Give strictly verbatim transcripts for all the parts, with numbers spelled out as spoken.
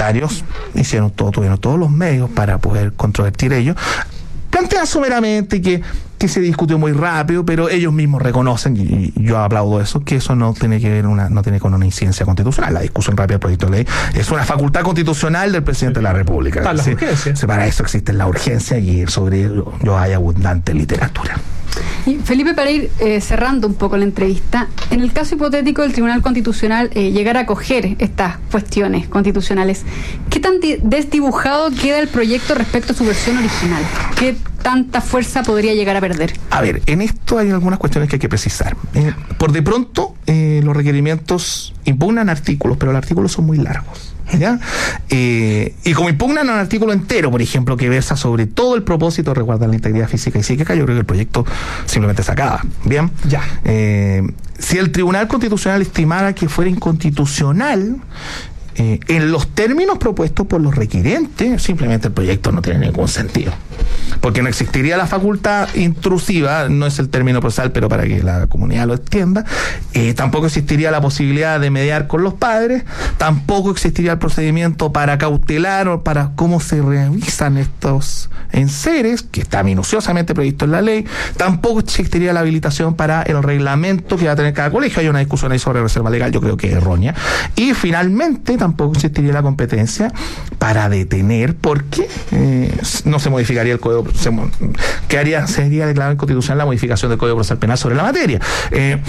parlamentarios hicieron todo, tuvieron todos los medios para poder controvertir ello. Plantean someramente que, que se discutió muy rápido, pero ellos mismos reconocen, y yo aplaudo eso, que eso no tiene que ver una, no tiene con una incidencia constitucional. La discusión rápida del proyecto de ley es una facultad constitucional del presidente de la República. Para, sí, sí, para eso existe la urgencia y sobre ello hay abundante literatura. Y Felipe, para ir eh, cerrando un poco la entrevista, en el caso hipotético del Tribunal Constitucional eh, llegar a acoger estas cuestiones constitucionales, ¿qué tan desdibujado queda el proyecto respecto a su versión original? ¿Qué tanta fuerza podría llegar a perder? A ver, en esto hay algunas cuestiones que hay que precisar. Eh, por de pronto, eh, los requerimientos impugnan artículos, pero los artículos son muy largos. ¿Ya? Eh, y como impugnan un artículo entero, por ejemplo, que versa sobre todo el propósito de resguardar la integridad física y psíquica, yo creo que el proyecto simplemente se acaba. Bien, ya. Eh, si el Tribunal Constitucional estimara que fuera inconstitucional, eh, en los términos propuestos por los requirentes, simplemente el proyecto no tiene ningún sentido. Porque no existiría la facultad intrusiva, no es el término procesal, pero para que la comunidad lo entienda, eh, tampoco existiría la posibilidad de mediar con los padres, tampoco existiría el procedimiento para cautelar o para cómo se revisan estos enseres, que está minuciosamente previsto en la ley, tampoco existiría la habilitación para el reglamento que va a tener cada colegio. Hay una discusión ahí sobre reserva legal, yo creo que es errónea. Y finalmente tampoco existiría la competencia para detener, porque eh, no se modificaría el Código, se, que haría, sería declarado inconstitucional la modificación del Código Procesal Penal sobre la materia. Eh,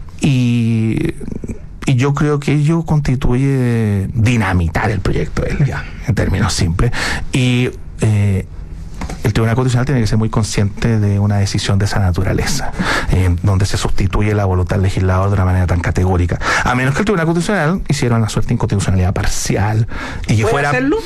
y, y yo creo que ello constituye dinamitar el proyecto de ley, en términos simples. Y eh, el Tribunal Constitucional tiene que ser muy consciente de una decisión de esa naturaleza, en donde se sustituye la voluntad del legislador de una manera tan categórica. A menos que el Tribunal Constitucional hiciera una suerte de inconstitucionalidad parcial y que ¿Puede fuera... hacerlo?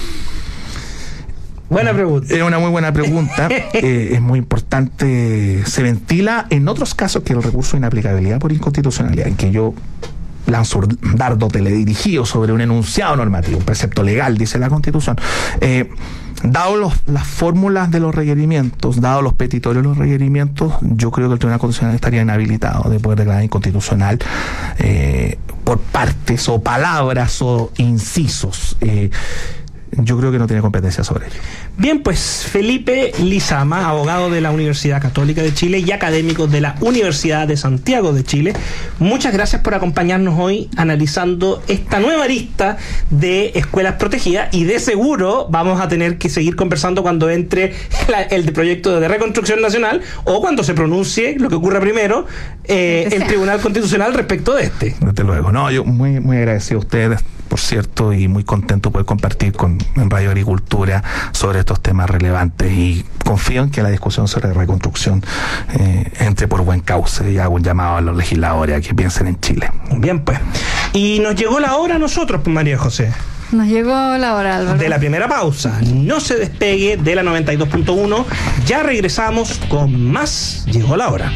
Buena pregunta. Es una muy buena pregunta. eh, es muy importante. Se ventila en otros casos que el recurso de inaplicabilidad por inconstitucionalidad, en que yo lanzo un dardo teledirigido sobre un enunciado normativo, un precepto legal, dice la Constitución. Eh, dado los, las fórmulas de los requerimientos, dado los petitorios de los requerimientos, yo creo que el Tribunal Constitucional estaría inhabilitado de poder declarar inconstitucional eh, por partes o palabras o incisos. Eh, yo creo que no tiene competencia sobre ello. Bien, pues Felipe Lizama, abogado de la Universidad Católica de Chile y académico de la Universidad de Santiago de Chile, muchas gracias por acompañarnos hoy analizando esta nueva arista de escuelas protegidas, y de seguro vamos a tener que seguir conversando cuando entre la, el proyecto de reconstrucción nacional o cuando se pronuncie, lo que ocurra primero, eh, el Tribunal Constitucional respecto de este. Desde luego, no, yo muy, muy agradecido a ustedes, por cierto, y muy contento de poder compartir con en Radio Agricultura sobre estos temas relevantes, y confío en que la discusión sobre reconstrucción eh, entre por buen cauce, y hago un llamado a los legisladores a que piensen en Chile. Bien, pues. Y nos llegó la hora a nosotros, pues, María José. Nos llegó la hora, Álvaro. De la primera pausa. No se despegue de la noventa y dos punto uno. Ya regresamos con más. Llegó la hora.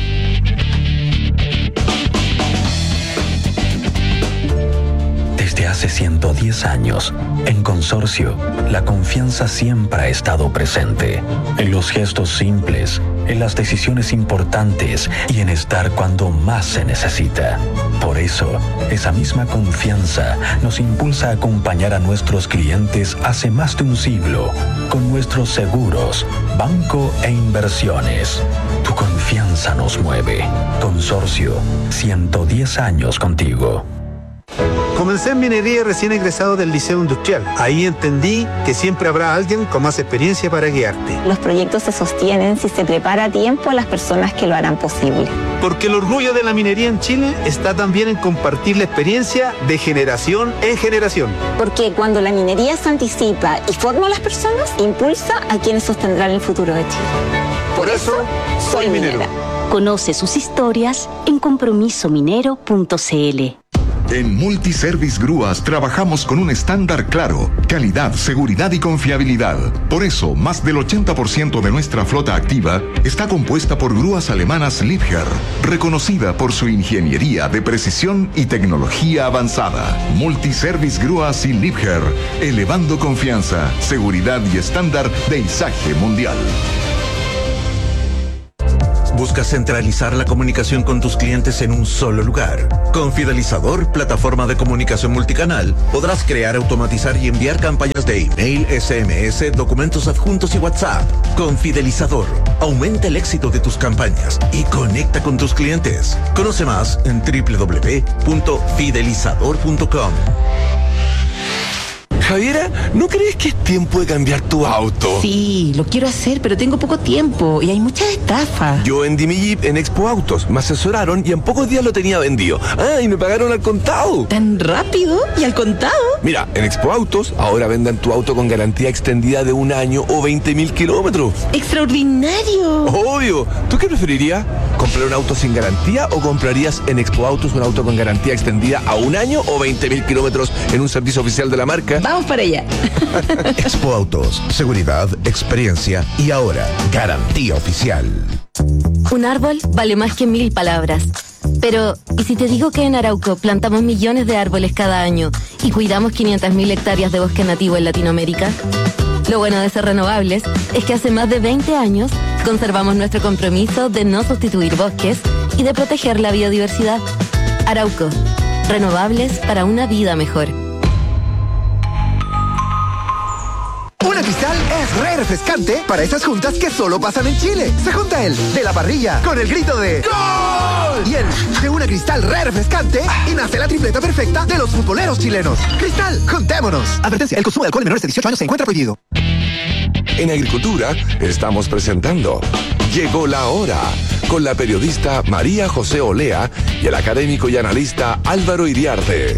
Desde hace ciento diez años, en Consorcio, la confianza siempre ha estado presente. En los gestos simples, en las decisiones importantes y en estar cuando más se necesita. Por eso, esa misma confianza nos impulsa a acompañar a nuestros clientes hace más de un siglo con nuestros seguros, banco e inversiones. Tu confianza nos mueve. Consorcio, ciento diez años contigo. Comencé en minería recién egresado del Liceo Industrial. Ahí entendí que siempre habrá alguien con más experiencia para guiarte. Los proyectos se sostienen si se prepara a tiempo a las personas que lo harán posible. Porque el orgullo de la minería en Chile está también en compartir la experiencia de generación en generación. Porque cuando la minería se anticipa y forma a las personas, impulsa a quienes sostendrán el futuro de Chile. Por eso, soy minero. Conoce sus historias en compromiso minero punto c l. En Multiservice Grúas trabajamos con un estándar claro, calidad, seguridad y confiabilidad. Por eso, más del ochenta por ciento de nuestra flota activa está compuesta por grúas alemanas Liebherr, reconocida por su ingeniería de precisión y tecnología avanzada. Multiservice Grúas y Liebherr, elevando confianza, seguridad y estándar de izaje mundial. ¿Buscas centralizar la comunicación con tus clientes en un solo lugar? Con Fidelizador, plataforma de comunicación multicanal, podrás crear, automatizar y enviar campañas de email, S M S, documentos adjuntos y WhatsApp. Con Fidelizador, aumenta el éxito de tus campañas y conecta con tus clientes. Conoce más en doble u doble u doble u punto fidelizador punto com. Javiera, ¿no crees que es tiempo de cambiar tu auto? Sí, lo quiero hacer, pero tengo poco tiempo y hay muchas estafas. Yo vendí mi Jeep en Expo Autos, me asesoraron y en pocos días lo tenía vendido. Ah, y me pagaron al contado. ¿Tan rápido? ¿Y al contado? Mira, en Expo Autos ahora venden tu auto con garantía extendida de un año o veinte mil kilómetros. ¡Extraordinario! Obvio. ¿Tú qué preferirías? ¿Comprar un auto sin garantía o comprarías en Expo Autos un auto con garantía extendida a un año o veinte mil kilómetros en un servicio oficial de la marca? Vamos para allá. Expo Autos, seguridad, experiencia y ahora garantía oficial. Un árbol vale más que mil palabras. Pero, ¿y si te digo que en Arauco plantamos millones de árboles cada año y cuidamos quinientas mil hectáreas de bosque nativo en Latinoamérica? Lo bueno de ser renovables es que hace más de veinte años conservamos nuestro compromiso de no sustituir bosques y de proteger la biodiversidad. Arauco, renovables para una vida mejor. Una Cristal es re refrescante para esas juntas que solo pasan en Chile. Se junta el de la parrilla con el grito de ¡Gol! Y el de una Cristal re refrescante y nace la tripleta perfecta de los futboleros chilenos. Cristal, juntémonos. Advertencia, el consumo de alcohol en menores de dieciocho años se encuentra prohibido. En Agricultura estamos presentando Llegó la Hora con la periodista María José Olea y el académico y analista Álvaro Iriarte.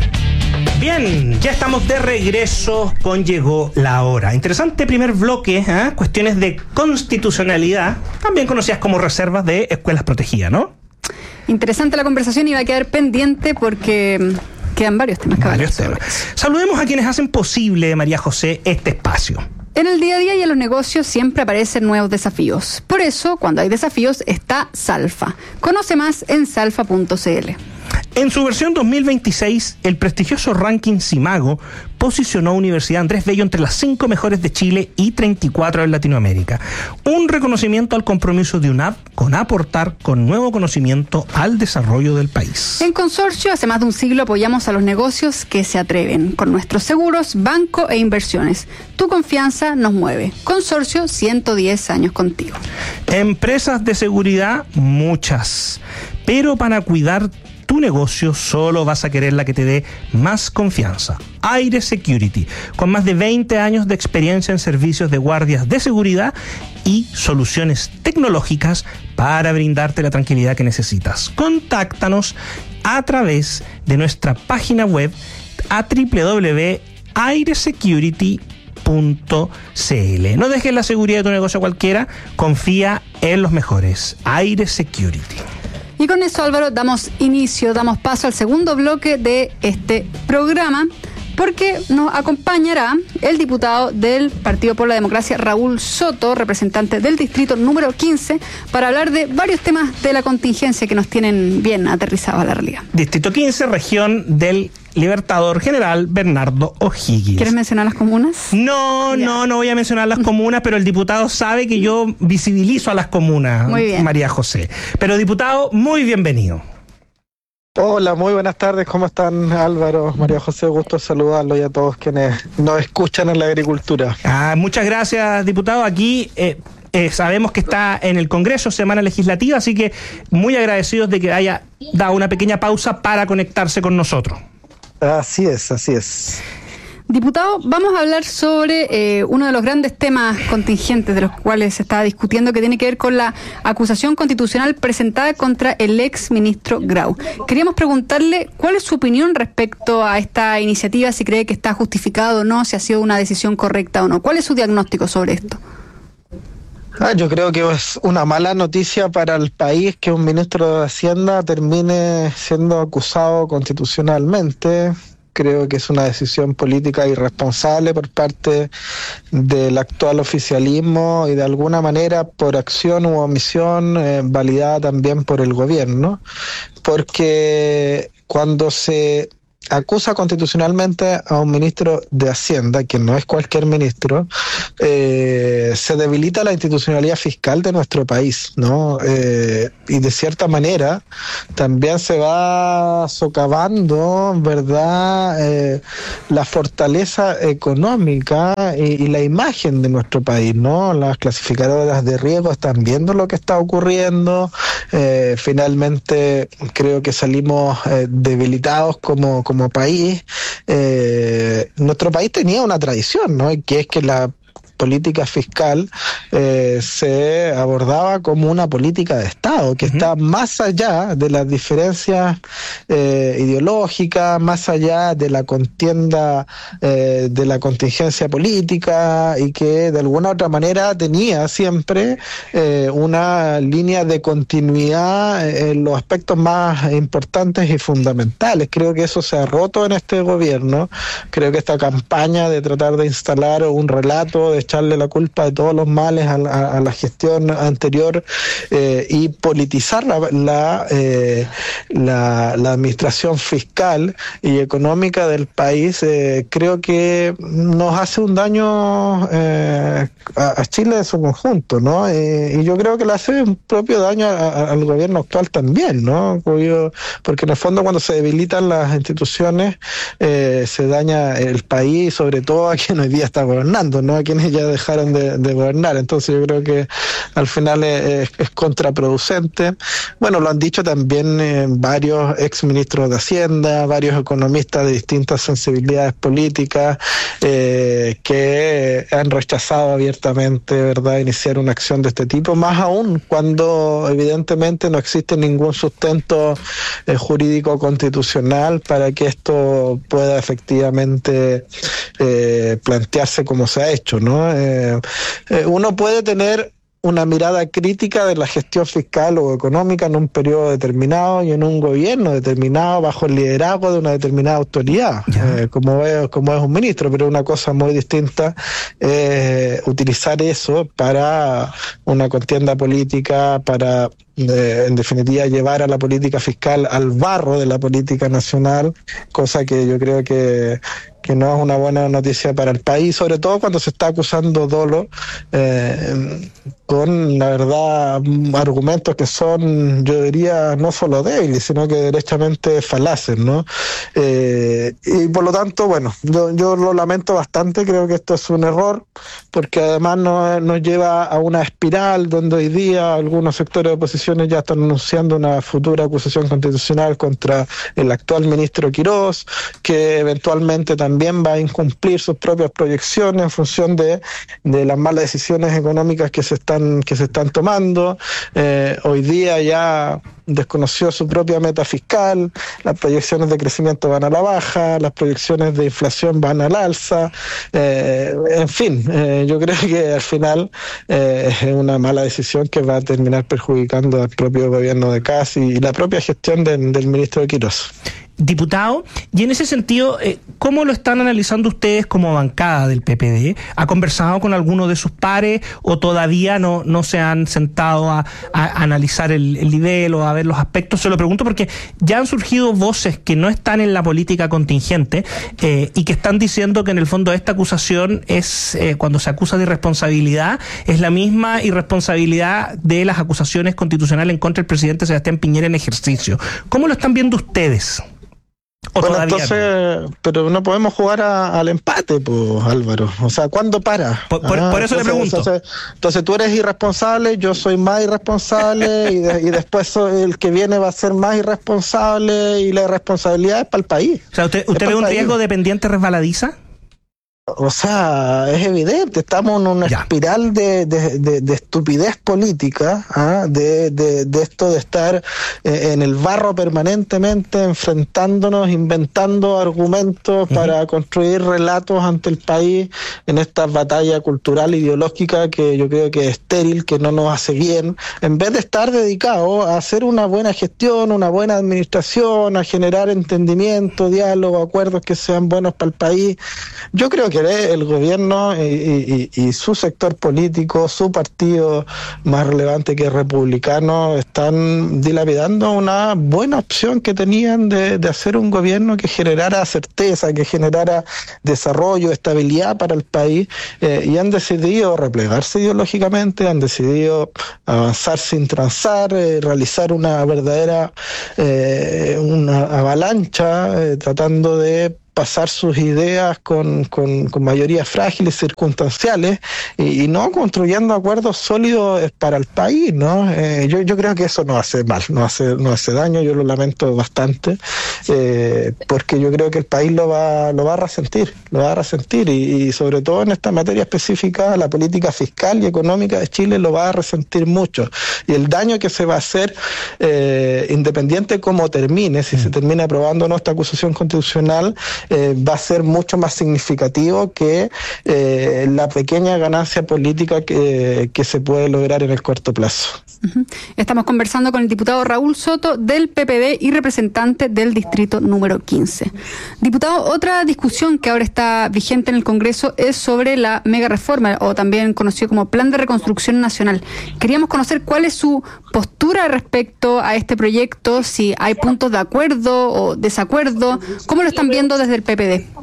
Bien, ya estamos de regreso con Llegó la Hora. Interesante primer bloque, ¿eh? Cuestiones de constitucionalidad, también conocidas como reservas de escuelas protegidas, ¿no? Interesante la conversación y va a quedar pendiente porque quedan varios temas que Varios temas. Saludemos a quienes hacen posible, María José, este espacio. En el día a día y en los negocios siempre aparecen nuevos desafíos. Por eso, cuando hay desafíos, está Salfa. Conoce más en salfa punto c l. En su versión dos mil veintiséis, el prestigioso ranking Simago posicionó a Universidad Andrés Bello entre las cinco mejores de Chile y treinta y cuatro de Latinoamérica. Un reconocimiento al compromiso de UNAP con aportar con nuevo conocimiento al desarrollo del país. En Consorcio, hace más de un siglo apoyamos a los negocios que se atreven, con nuestros seguros, banco e inversiones. Tu confianza nos mueve. Consorcio, ciento diez años contigo. Empresas de seguridad, muchas. Pero para cuidar tu negocio solo vas a querer la que te dé más confianza. Aire Security, con más de veinte años de experiencia en servicios de guardias de seguridad y soluciones tecnológicas para brindarte la tranquilidad que necesitas. Contáctanos a través de nuestra página web a doble u doble u doble u punto aire security punto c l. No dejes la seguridad de tu negocio a cualquiera, confía en los mejores. Aire Security. Y con eso, Álvaro, damos inicio, damos paso al segundo bloque de este programa, porque nos acompañará el diputado del Partido por la Democracia, Raúl Soto, representante del distrito número quince, para hablar de varios temas de la contingencia que nos tienen bien aterrizados a la realidad. Distrito quince, región del Libertador General Bernardo O'Higgins. ¿Quieres mencionar las comunas? No, ya. no, no voy a mencionar las comunas, pero el diputado sabe que yo visibilizo a las comunas, muy bien. María José. Pero diputado, muy bienvenido. Hola, muy buenas tardes, ¿cómo están Álvaro, María José? Gusto saludarlos y a todos quienes nos escuchan en la agricultura. Ah, muchas gracias, diputado. Aquí eh, eh, sabemos que está en el Congreso, semana legislativa, así que muy agradecidos de que haya dado una pequeña pausa para conectarse con nosotros. Así es, así es. Diputado, vamos a hablar sobre eh, uno de los grandes temas contingentes de los cuales se estaba discutiendo, que tiene que ver con la acusación constitucional presentada contra el ex ministro Grau. Queríamos preguntarle cuál es su opinión respecto a esta iniciativa, si cree que está justificado o no, si ha sido una decisión correcta o no. ¿Cuál es su diagnóstico sobre esto? Ah, yo creo que es una mala noticia para el país que un ministro de Hacienda termine siendo acusado constitucionalmente. Creo que es una decisión política irresponsable por parte del actual oficialismo y de alguna manera por acción u omisión eh, validada también por el gobierno, porque cuando se acusa constitucionalmente a un ministro de Hacienda, que no es cualquier ministro, eh, se debilita la institucionalidad fiscal de nuestro país, ¿no? Eh, y de cierta manera también se va socavando, ¿verdad?, eh, la fortaleza económica y, y la imagen de nuestro país, ¿no? Las clasificadoras de riesgo están viendo lo que está ocurriendo. Eh, finalmente creo que salimos eh, debilitados como, como como país. Eh, nuestro país tenía una tradición, ¿no? Que es que la política fiscal eh, se abordaba como una política de Estado, que uh-huh. está más allá de las diferencias eh, ideológicas, más allá de la contienda, eh, de la contingencia política, y que de alguna u otra manera tenía siempre eh, una línea de continuidad en los aspectos más importantes y fundamentales. Creo que eso se ha roto en este gobierno. Creo que esta campaña de tratar de instalar un relato, de echarle la culpa de todos los males a la, a la gestión anterior eh, y politizar la la, eh, la la administración fiscal y económica del país, eh, creo que nos hace un daño eh, a, a Chile en su conjunto, ¿no? Eh, y yo creo que le hace un propio daño a, a, al gobierno actual también, ¿no? Porque en el fondo, cuando se debilitan las instituciones, eh, se daña el país, sobre todo a quien hoy día está gobernando, ¿no? A quienes ya dejaron de, de gobernar. Entonces yo creo que al final es, es contraproducente. Bueno, lo han dicho también eh, varios exministros de Hacienda, varios economistas de distintas sensibilidades políticas eh, que han rechazado abiertamente, ¿verdad?, iniciar una acción de este tipo, más aún cuando evidentemente no existe ningún sustento eh, jurídico constitucional para que esto pueda efectivamente eh, plantearse como se ha hecho, ¿no? Eh, eh, uno puede tener una mirada crítica de la gestión fiscal o económica en un periodo determinado y en un gobierno determinado bajo el liderazgo de una determinada autoridad, eh, como, es, como es un ministro, pero una cosa muy distinta es eh, utilizar eso para una contienda política, para eh, en definitiva llevar a la política fiscal al barro de la política nacional, cosa que yo creo que que no es una buena noticia para el país, sobre todo cuando se está acusando dolo eh, con, la verdad, argumentos que son, yo diría, no solo débiles, sino que derechamente falaces, ¿no? Eh, y por lo tanto, bueno, yo, yo lo lamento bastante, creo que esto es un error, porque además nos, nos lleva a una espiral donde hoy día algunos sectores de oposiciones ya están anunciando una futura acusación constitucional contra el actual ministro Quirós, que eventualmente también también va a incumplir sus propias proyecciones en función de, de las malas decisiones económicas que se están que se están tomando. Eh, hoy día ya desconoció su propia meta fiscal, las proyecciones de crecimiento van a la baja, las proyecciones de inflación van al alza, eh, en fin, eh, yo creo que al final eh, es una mala decisión que va a terminar perjudicando al propio gobierno de Kast y la propia gestión de, del ministro de Quirós. Diputado, y en ese sentido, eh, ¿cómo lo están analizando ustedes como bancada del P P D? ¿Ha conversado con alguno de sus pares o todavía no, no se han sentado a, a analizar el, el nivel o a ver los aspectos? Se lo pregunto porque ya han surgido voces que no están en la política contingente eh, y que están diciendo que en el fondo esta acusación es, eh, cuando se acusa de irresponsabilidad, es la misma irresponsabilidad de las acusaciones constitucionales en contra del presidente Sebastián Piñera en ejercicio. ¿Cómo lo están viendo ustedes? Bueno, entonces, no? Pero no podemos jugar a, al empate, pues, Álvaro. O sea, ¿cuándo para? Por, por, ah, por eso entonces, le pregunto. Entonces, entonces tú eres irresponsable, yo soy más irresponsable y, de, y después soy, el que viene va a ser más irresponsable y la irresponsabilidad es para el país. O sea, ¿usted, usted ve un país. riesgo de pendiente resbaladiza? O sea, es evidente, estamos en una ya. espiral de, de, de, de estupidez política, ¿ah? de, de, de esto de estar eh, en el barro permanentemente, enfrentándonos, inventando argumentos uh-huh. para construir relatos ante el país en esta batalla cultural ideológica que yo creo que es estéril, que no nos hace bien, en vez de estar dedicado a hacer una buena gestión, una buena administración, a generar entendimiento, diálogo, acuerdos que sean buenos para el país. Yo creo que querer, el gobierno y, y, y su sector político, su partido más relevante que es republicano, están dilapidando una buena opción que tenían de, de hacer un gobierno que generara certeza, que generara desarrollo, estabilidad para el país, eh, y han decidido replegarse ideológicamente, han decidido avanzar sin transar, eh, realizar una verdadera eh, una avalancha, eh, tratando de pasar sus ideas con, con, con mayorías frágiles, circunstanciales, y, y no construyendo acuerdos sólidos para el país, ¿no? Eh, yo, yo creo que eso no hace mal, no hace, no hace daño, yo lo lamento bastante, eh, porque yo creo que el país lo va, lo va a resentir, lo va a resentir, y, y sobre todo en esta materia específica, la política fiscal y económica de Chile lo va a resentir mucho, y el daño que se va a hacer, eh, independiente cómo termine, si se termina aprobando o no esta acusación constitucional, Eh, va a ser mucho más significativo que eh, la pequeña ganancia política que, que se puede lograr en el corto plazo. Uh-huh. Estamos conversando con el diputado Raúl Soto del P P D y representante del distrito número quince. Diputado, otra discusión que ahora está vigente en el Congreso es sobre la mega reforma, o también conocido como Plan de Reconstrucción Nacional. Queríamos conocer cuál es su postura respecto a este proyecto, si hay puntos de acuerdo o desacuerdo, ¿cómo lo están viendo desde el P P D?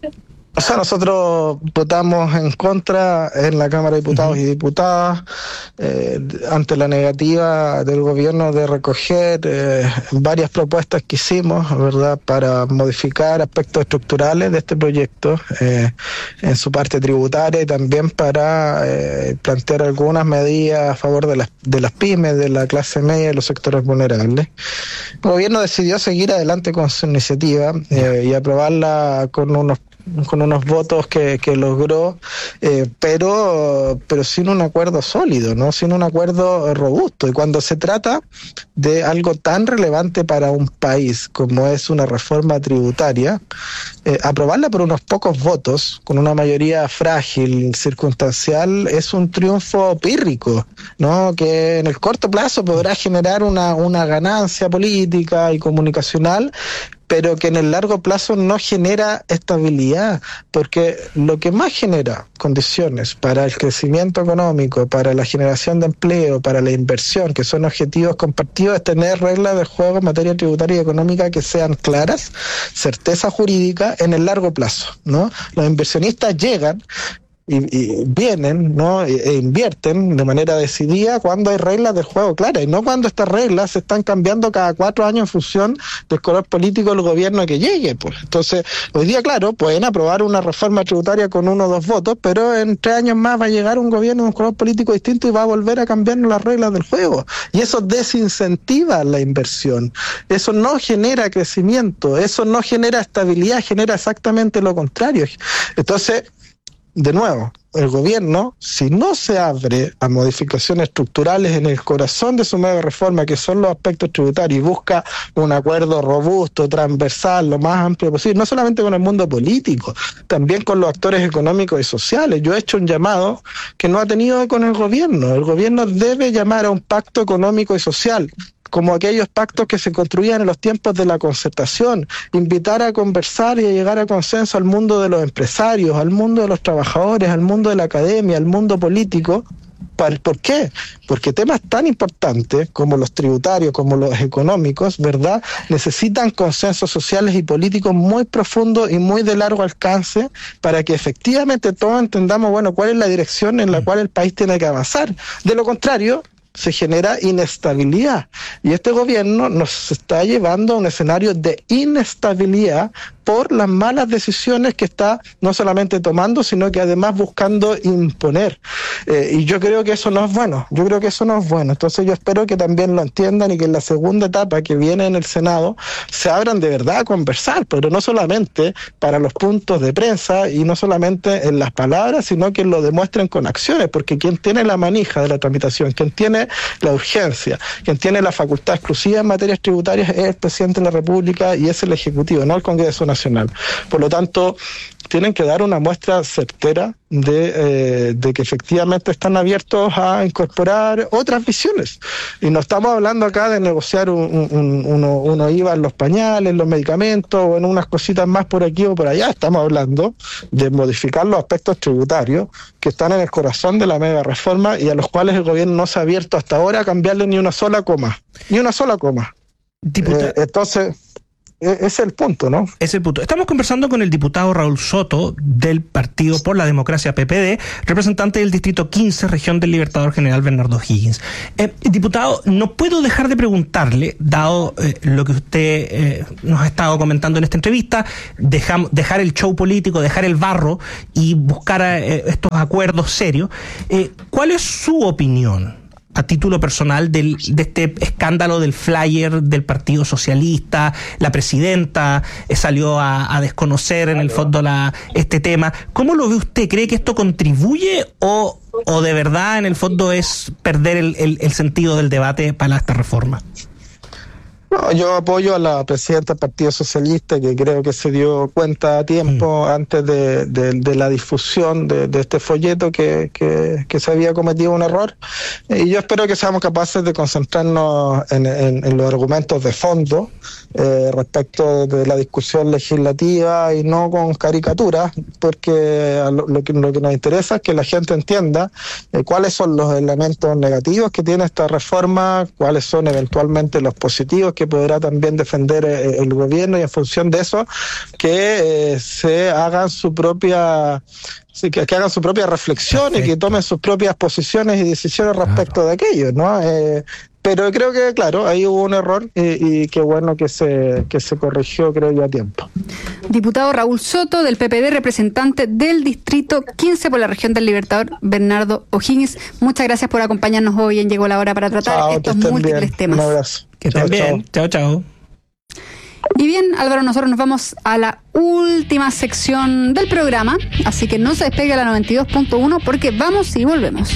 O sea, nosotros votamos en contra en la Cámara de Diputados uh-huh. y Diputadas eh, ante la negativa del gobierno de recoger eh, varias propuestas que hicimos, ¿verdad?, para modificar aspectos estructurales de este proyecto eh, en su parte tributaria, y también para eh, plantear algunas medidas a favor de las, de las pymes, de la clase media y los sectores vulnerables. El gobierno decidió seguir adelante con su iniciativa eh, y aprobarla con unos con unos votos que, que logró, eh, pero pero sin un acuerdo sólido, no sin un acuerdo robusto. Y cuando se trata de algo tan relevante para un país como es una reforma tributaria, eh, aprobarla por unos pocos votos, con una mayoría frágil, circunstancial, es un triunfo pírrico, ¿no?, que en el corto plazo podrá generar una, una ganancia política y comunicacional, pero que en el largo plazo no genera estabilidad, porque lo que más genera condiciones para el crecimiento económico, para la generación de empleo, para la inversión, que son objetivos compartidos, es tener reglas de juego en materia tributaria y económica que sean claras, certeza jurídica en el largo plazo, ¿no? Los inversionistas llegan Y, y vienen, ¿no?, e invierten de manera decidida cuando hay reglas del juego claras, y no cuando estas reglas se están cambiando cada cuatro años en función del color político del gobierno que llegue, pues. Entonces, hoy día, claro, pueden aprobar una reforma tributaria con uno o dos votos, pero en tres años más va a llegar un gobierno de un color político distinto y va a volver a cambiarnos las reglas del juego. Y eso desincentiva la inversión. Eso no genera crecimiento, eso no genera estabilidad, genera exactamente lo contrario. Entonces, de nuevo, el gobierno, si no se abre a modificaciones estructurales en el corazón de su mega reforma, que son los aspectos tributarios, y busca un acuerdo robusto, transversal, lo más amplio posible, no solamente con el mundo político, también con los actores económicos y sociales. Yo he hecho un llamado que no ha tenido con el gobierno. El gobierno debe llamar a un pacto económico y social, como aquellos pactos que se construían en los tiempos de la concertación, invitar a conversar y a llegar a consenso al mundo de los empresarios, al mundo de los trabajadores, al mundo de la academia, al mundo político. ¿Por qué? Porque temas tan importantes como los tributarios, como los económicos, ¿verdad?, necesitan consensos sociales y políticos muy profundos y muy de largo alcance para que efectivamente todos entendamos, bueno, cuál es la dirección en la cual el país tiene que avanzar. De lo contrario, se genera inestabilidad, y este gobierno nos está llevando a un escenario de inestabilidad por las malas decisiones que está no solamente tomando, sino que además buscando imponer. Eh, y yo creo que eso no es bueno, yo creo que eso no es bueno. Entonces yo espero que también lo entiendan y que en la segunda etapa que viene en el Senado se abran de verdad a conversar, pero no solamente para los puntos de prensa y no solamente en las palabras, sino que lo demuestren con acciones, porque quien tiene la manija de la tramitación, quien tiene la urgencia, quien tiene la facultad exclusiva en materias tributarias es el presidente de la República y es el Ejecutivo, no el Congreso Nacional. nacional. Por lo tanto, tienen que dar una muestra certera de, eh, de que efectivamente están abiertos a incorporar otras visiones. Y no estamos hablando acá de negociar un, un, uno, uno I V A en los pañales, en los medicamentos o en unas cositas más por aquí o por allá. Estamos hablando de modificar los aspectos tributarios que están en el corazón de la mega reforma y a los cuales el gobierno no se ha abierto hasta ahora a cambiarle ni una sola coma. Ni una sola coma. Eh, entonces... Ese es el punto, ¿no? Es el punto. Estamos conversando con el diputado Raúl Soto del Partido por la Democracia P P D, representante del Distrito quince, región del Libertador General Bernardo O'Higgins. Eh, diputado, no puedo dejar de preguntarle, dado eh, lo que usted eh, nos ha estado comentando en esta entrevista, dejam, dejar el show político, dejar el barro y buscar eh, estos acuerdos serios. Eh, ¿Cuál es su opinión, a título personal, del, de este escándalo del flyer del Partido Socialista? La presidenta eh, salió a, a desconocer en el fondo la, este tema. ¿Cómo lo ve usted? ¿Cree que esto contribuye o, o de verdad en el fondo es perder el, el, el sentido del debate para esta reforma? No, yo apoyo a la presidenta del Partido Socialista, que creo que se dio cuenta a tiempo mm. antes de, de, de la difusión de, de este folleto que, que, que se había cometido un error. Y yo espero que seamos capaces de concentrarnos en, en, en los argumentos de fondo eh, respecto de la discusión legislativa y no con caricaturas, porque lo, lo, que, lo que nos interesa es que la gente entienda eh, cuáles son los elementos negativos que tiene esta reforma, cuáles son eventualmente los positivos que podrá también defender eh, el gobierno, y en función de eso que eh, se hagan su propia sí, que, que hagan su propia reflexión. Perfecto. Y que tomen sus propias posiciones y decisiones respecto claro. de aquello, ¿no? Eh, pero creo que, claro, ahí hubo un error y, y qué bueno que se, que se corrigió, creo yo, a tiempo. Diputado Raúl Soto, del P P D, representante del Distrito quince por la región del Libertador, Bernardo O'Higgins. Muchas gracias por acompañarnos hoy en Llegó la Hora para tratar chao, estos múltiples bien. temas. Un abrazo. Que estén bien. Chao, chao. Y bien, Álvaro, nosotros nos vamos a la última sección del programa, así que no se despegue a la noventa y dos punto uno porque vamos y volvemos.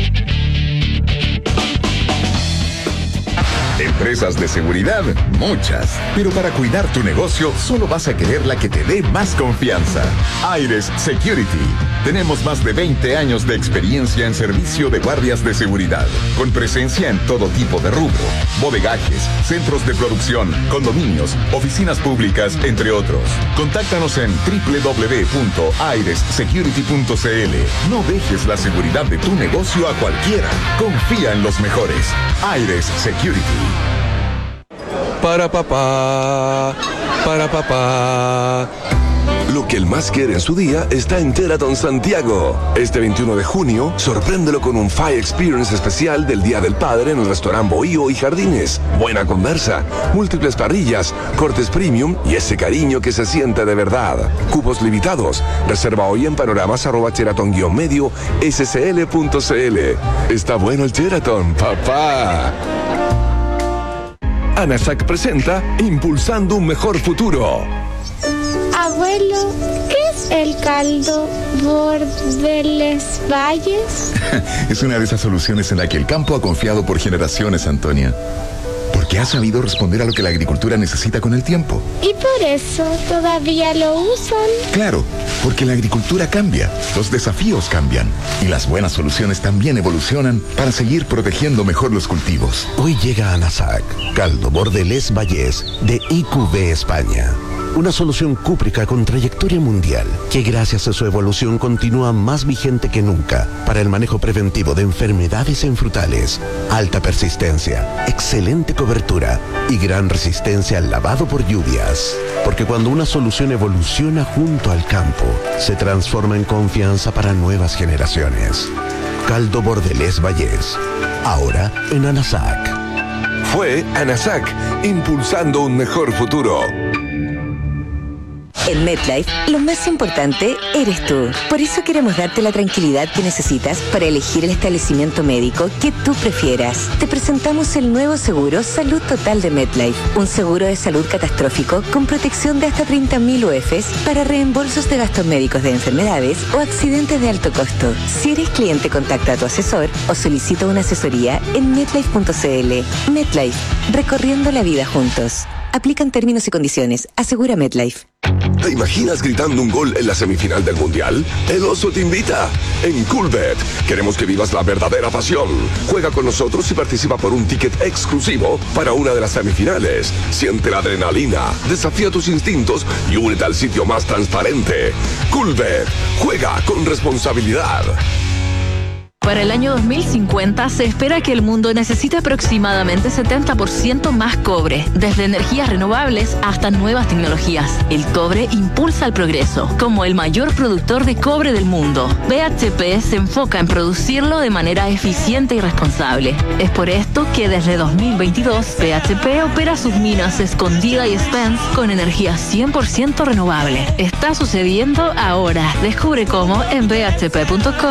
Empresas de seguridad, muchas. Pero para cuidar tu negocio, solo vas a querer la que te dé más confianza. Aires Security. Tenemos más de veinte años de experiencia en servicio de guardias de seguridad, con presencia en todo tipo de rubro: bodegajes, centros de producción, condominios, oficinas públicas, entre otros. Contáctanos en doble u doble u doble u punto aires security punto c l. No dejes la seguridad de tu negocio a cualquiera. Confía en los mejores. Aires Security. Para papá, para papá. Lo que el más quiere en su día está en Sheraton Santiago. Este veintiuno de junio, sorpréndelo con un Fire Experience especial del Día del Padre en el restaurante Bohío y Jardines. Buena conversa, múltiples parrillas, cortes premium y ese cariño que se siente de verdad. Cupos limitados. Reserva hoy en panoramas arroba Sheraton guión medio scl punto cl. Está bueno el Sheraton, papá. ANASAC presenta Impulsando un Mejor Futuro. Abuelo, ¿qué es el caldo Bordeles Valles? Es una de esas soluciones en la que el campo ha confiado por generaciones, Antonia. Porque ha sabido responder a lo que la agricultura necesita con el tiempo. ¿Y por eso todavía lo usan? Claro, porque la agricultura cambia, los desafíos cambian y las buenas soluciones también evolucionan para seguir protegiendo mejor los cultivos. Hoy llega a ANASAC, caldo Bordelés Vallés de I Q B España. Una solución cúprica con trayectoria mundial que gracias a su evolución continúa más vigente que nunca para el manejo preventivo de enfermedades en frutales, alta persistencia, excelente cobertura y gran resistencia al lavado por lluvias. Porque cuando una solución evoluciona junto al campo, se transforma en confianza para nuevas generaciones. Caldo Bordelés Vallés, ahora en ANASAC. Fue ANASAC, impulsando un mejor futuro. En MetLife, lo más importante eres tú. Por eso queremos darte la tranquilidad que necesitas para elegir el establecimiento médico que tú prefieras. Te presentamos el nuevo seguro Salud Total de MetLife, un seguro de salud catastrófico con protección de hasta treinta mil U Efes para reembolsos de gastos médicos de enfermedades o accidentes de alto costo. Si eres cliente, contacta a tu asesor o solicita una asesoría en metlife punto cl. MetLife, recorriendo la vida juntos. Aplican términos y condiciones. Asegura MetLife. ¿Te imaginas gritando un gol en la semifinal del Mundial? El Oso te invita. En Coolbet queremos que vivas la verdadera pasión. Juega con nosotros y participa por un ticket exclusivo para una de las semifinales. Siente la adrenalina, desafía tus instintos y únete al sitio más transparente. Coolbet. Juega con responsabilidad. Para el año dos mil cincuenta se espera que el mundo necesite aproximadamente setenta por ciento más cobre, desde energías renovables hasta nuevas tecnologías. El cobre impulsa el progreso. Como el mayor productor de cobre del mundo, B H P se enfoca en producirlo de manera eficiente y responsable. Es por esto que desde dos mil veintidós B H P opera sus minas Escondida y Spence con energía cien por ciento renovable. Está sucediendo ahora. Descubre cómo en b h p punto com.